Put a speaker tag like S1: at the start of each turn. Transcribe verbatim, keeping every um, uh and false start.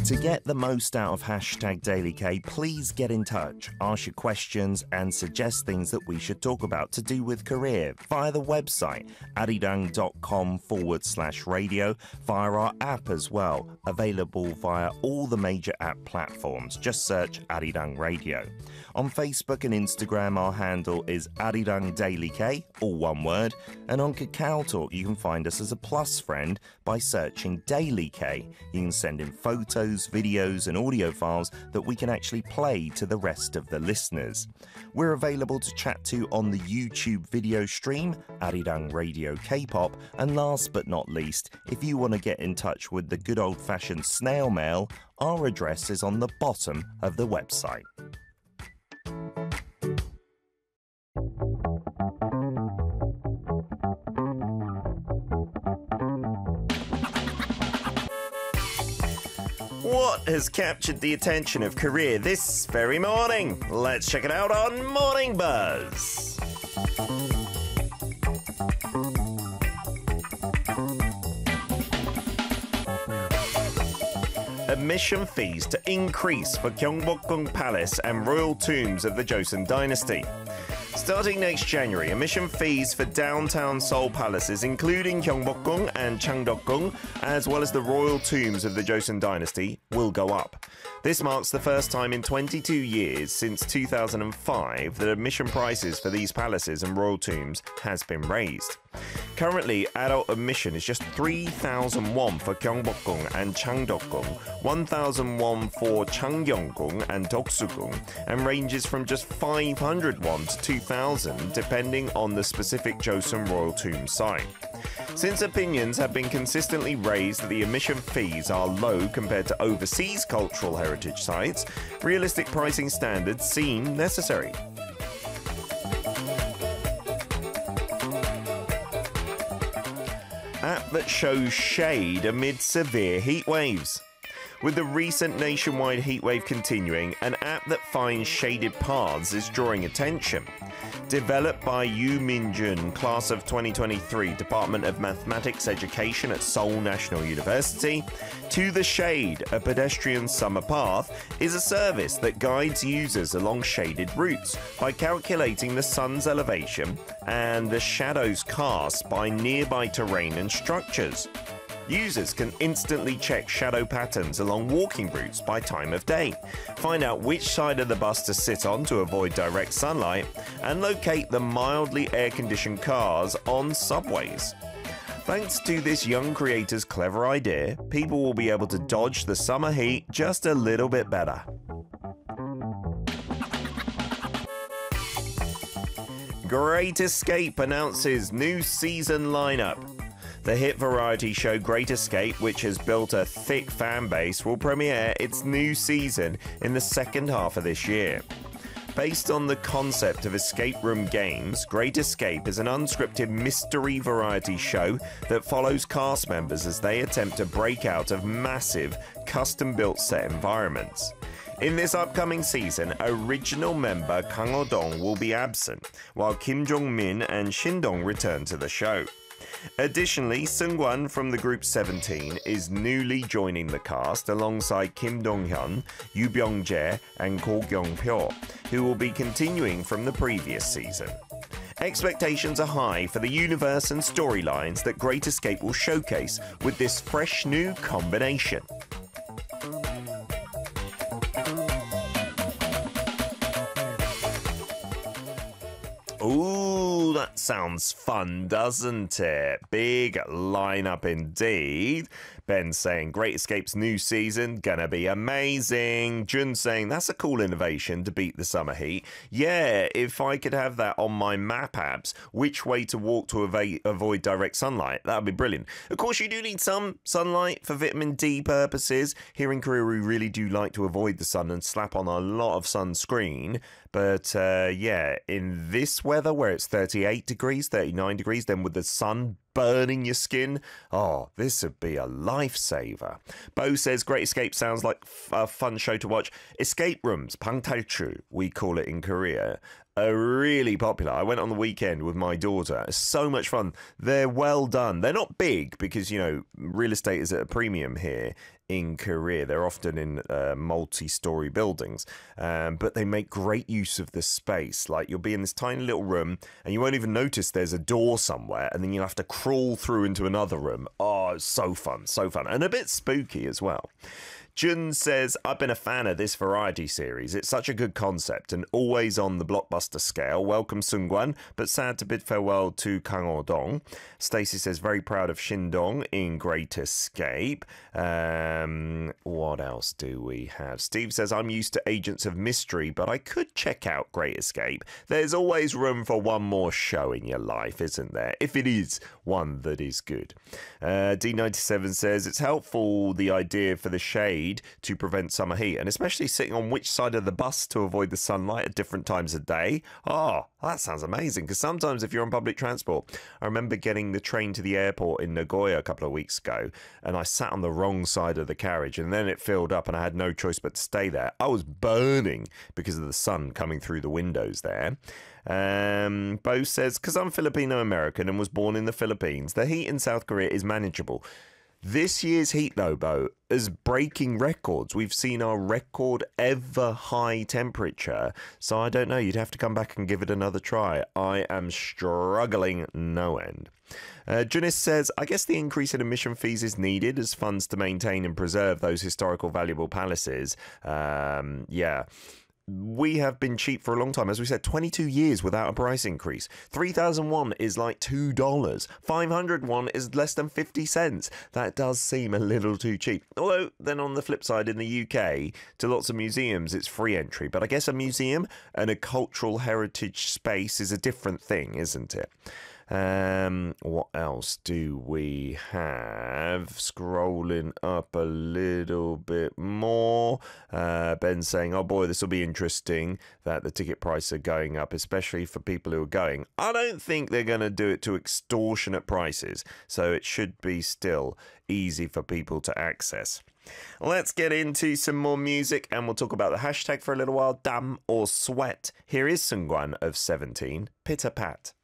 S1: To get the most out of hashtag Daily K, please get in touch, ask your questions and suggest things that we should talk about to do with Korea via the website arirang.com forward slash radio, via our app as well, available via all the major app platforms. Just search Arirang Radio. On Facebook and Instagram, our handle is Arirang Daily K, all one word, and on Kakao Talk you can find us as a plus friend by searching Daily K. You can send in photos, videos and audio files that we can actually play to the rest of the listeners. We're available to chat to on the YouTube video stream, Arirang Radio K-pop, and last but not least, if you want to get in touch with the good old-fashioned snail mail, our address is on the bottom of the website. What has captured the attention of Korea this very morning? Let's check it out on Morning Buzz. Admission fees to increase for Gyeongbokgung Palace and royal tombs of the Joseon Dynasty. Starting next January, admission fees for downtown Seoul palaces, including Gyeongbokgung and Changdeokgung, as well as the royal tombs of the Joseon Dynasty, will go up. This marks the first time in twenty-two years since two thousand five that admission prices for these palaces and royal tombs has been raised. Currently, adult admission is just three thousand won for Gyeongbokgung and Changdeokgung, one thousand won for Changgyeonggung and Doksugung, and ranges from just five hundred won to two thousand, depending on the specific Joseon Royal Tomb site. Since opinions have been consistently raised that the admission fees are low compared to overseas cultural heritage sites, realistic pricing standards seem necessary. App that shows shade amid severe heat waves. With the recent nationwide heatwave continuing, an app that finds shaded paths is drawing attention. Developed by Yoo Min-jun, class of twenty twenty-three, Department of Mathematics Education at Seoul National University, To the Shade, a pedestrian summer path, is a service that guides users along shaded routes by calculating the sun's elevation and the shadows cast by nearby terrain and structures. Users can instantly check shadow patterns along walking routes by time of day, find out which side of the bus to sit on to avoid direct sunlight, and locate the mildly air-conditioned cars on subways. Thanks to this young creator's clever idea, people will be able to dodge the summer heat just a little bit better. Great Escape announces new season lineup. The hit variety show Great Escape, which has built a thick fan base, will premiere its new season in the second half of this year. Based on the concept of escape room games, Great Escape is an unscripted mystery variety show that follows cast members as they attempt to break out of massive, custom-built set environments. In this upcoming season, original member Kang Oh-dong will be absent, while Kim Jong-min and Shin Dong return to the show. Additionally, Seungkwan from the group Seventeen is newly joining the cast alongside Kim Dong-hyun, Yoo Byung-jae and Ko Kyung-pyo, who will be continuing from the previous season. Expectations are high for the universe and storylines that Great Escape will showcase with this fresh new combination. Ooh, that sounds fun, doesn't it? Big lineup indeed. Ben saying Great Escape's new season gonna be amazing. Jun saying that's a cool innovation to beat the summer heat. Yeah, if I could have that on my map apps, which way to walk to ava- avoid direct sunlight, that would be brilliant. Of course, you do need some sunlight for vitamin D purposes. Here in Korea, we really do like to avoid the sun and slap on a lot of sunscreen. But uh, yeah, in this weather where it's thirty-eight degrees, thirty-nine degrees, then with the sun burning your skin, oh, this would be a lifesaver. Bo says Great Escape sounds like a fun show to watch. Escape rooms, 방탈출, we call it in Korea, are really popular. I went on the weekend with my daughter. It's so much fun. They're well done. They're not big because, you know, real estate is at a premium here in Korea. They're often in uh, multi-story buildings, um, but they make great use of the space. Like, you'll be in this tiny little room and you won't even notice there's a door somewhere, and then you'll have to crawl through into another room. Oh, it's so fun, so fun, and a bit spooky as well. Jun says, I've been a fan of this variety series. It's such a good concept and always on the blockbuster scale. Welcome Seungkwan, but sad to bid farewell to Kang Oh-dong. Stacey says, very proud of Shin-dong in Great Escape. Um, what else do we have? Steve says, I'm used to Agents of Mystery, but I could check out Great Escape. There's always room for one more show in your life, isn't there? If it is one that is good. Uh, D ninety-seven says, it's helpful, the idea for the shade to prevent summer heat, and especially sitting on which side of the bus to avoid the sunlight at different times of day. Oh, that sounds amazing, because sometimes if you're on public transport, I remember getting the train to the airport in Nagoya a couple of weeks ago, and I sat on the wrong side of the carriage, and then it filled up and I had no choice but to stay there. I was burning because of the sun coming through the windows there. Um, Bo says, because I'm Filipino American and was born in the Philippines, the heat in South Korea is manageable. This year's heat, though, Bo, is breaking records. We've seen our record ever high temperature. So I don't know. You'd have to come back and give it another try. I am struggling no end. Uh, Junis says, I guess the increase in admission fees is needed as funds to maintain and preserve those historical valuable palaces. Um, yeah. We have been cheap for a long time. As we said, twenty-two years without a price increase. three thousand won is like two dollars. five hundred won is less than fifty cents. That does seem a little too cheap. Although, then on the flip side, in the U K, to lots of museums, it's free entry. But I guess a museum and a cultural heritage space is a different thing, isn't it? Um, what else do we have? Scrolling up a little bit more. Uh, Ben saying, oh boy, this will be interesting that the ticket prices are going up, especially for people who are going. I don't think they're going to do it to extortionate prices, so it should be still easy for people to access. Let's get into some more music and we'll talk about the hashtag for a little while, Dam or Sweat. Here is Seungkwan of seventeen, Pitter Pat.